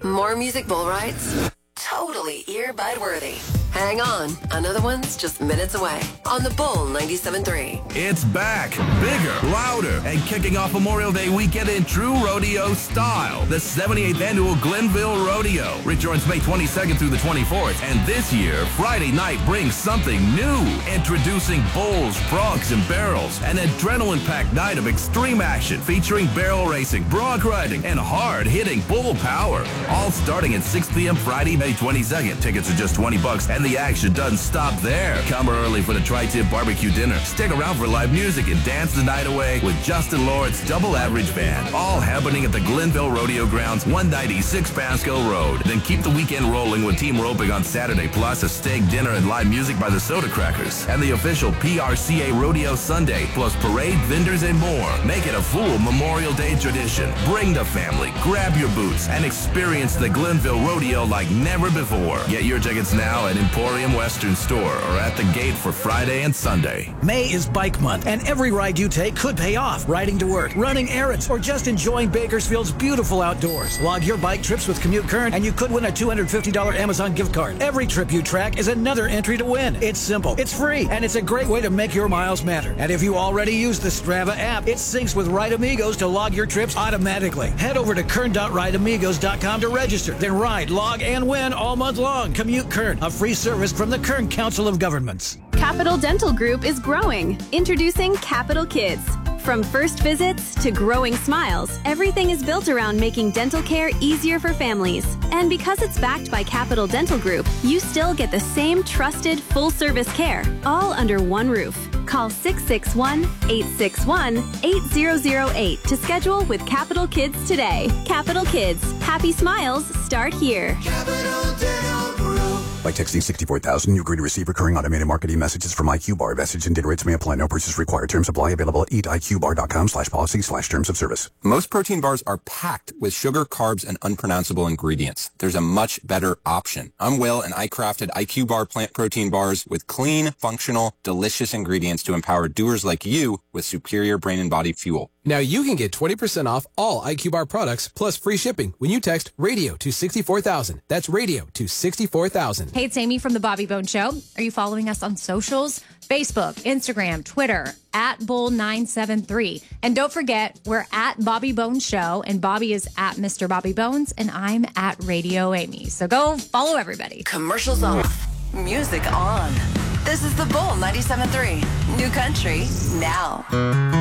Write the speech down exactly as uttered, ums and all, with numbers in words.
More music bull rides? Totally earbud worthy. Hang on, another one's just minutes away on the Bull ninety-seven point three. It's back, bigger, louder, and kicking off Memorial Day weekend in true rodeo style. The seventy-eighth Annual Glenville Rodeo returns May twenty-second through the twenty-fourth, and this year, Friday night brings something new. Introducing bulls, broncs, and barrels, an adrenaline-packed night of extreme action featuring barrel racing, bronc riding, and hard-hitting bull power. All starting at six p.m. Friday, May twenty-second. Tickets are just twenty bucks, and the action doesn't stop there. Come early for the Tri-Tip Barbecue Dinner. Stick around for live music and dance the night away with Justin Lord's Double Average Band. All happening at the Glenville Rodeo Grounds, one ninety-six Pasco Road. Then keep the weekend rolling with team roping on Saturday, plus a steak dinner and live music by the Soda Crackers. And the official P R C A Rodeo Sunday, plus parade, vendors, and more. Make it a full Memorial Day tradition. Bring the family, grab your boots, and experience the Glenville Rodeo like never before. Get your tickets now at Emporium Western Store or at the gate for Friday and Sunday. May is Bike Month, and every ride you take could pay off. Riding to work, running errands, or just enjoying Bakersfield's beautiful outdoors. Log your bike trips with Commute Current, and you could win a two hundred fifty dollars Amazon gift card. Every trip you track is another entry to win. It's simple, it's free, and it's a great way to make your miles matter. And if you already use the Strava app, it syncs with Ride Amigos to log your trips automatically. Head over to kern dot ride amigos dot com to register. Then ride, log, and win all month long. Commute Kern, a free service from the Kern Council of Governments. Capital Dental Group is growing. Introducing Capital Kids. From first visits to growing smiles, everything is built around making dental care easier for families. And because it's backed by Capital Dental Group, you still get the same trusted, full-service care, all under one roof. Call six six one, eight six one, eight zero zero eight to schedule with Capital Kids today. Capital Kids. Happy smiles start here. Capital Dental Group. By texting sixty-four thousand, you agree to receive recurring automated marketing messages from I Q Bar. Message and data rates may apply. No purchase required. Terms apply. Available at eat I Q bar dot com slash policy slash terms of service. Most protein bars are packed with sugar, carbs, and unpronounceable ingredients. There's a much better option. I'm Will, and I crafted I Q Bar plant protein bars with clean, functional, delicious ingredients to empower doers like you with superior brain and body fuel. Now you can get twenty percent off all I Q Bar products plus free shipping when you text radio to sixty-four thousand. That's radio to sixty-four thousand. Hey, it's Amy from The Bobby Bones Show. Are you following us on socials? Facebook, Instagram, Twitter, at Bull nine seven three. And don't forget, we're at Bobby Bones Show, and Bobby is at Mister Bobby Bones, and I'm at Radio Amy. So go follow everybody. Commercials off. Music on. This is the Bull ninety-seven point three. New country now.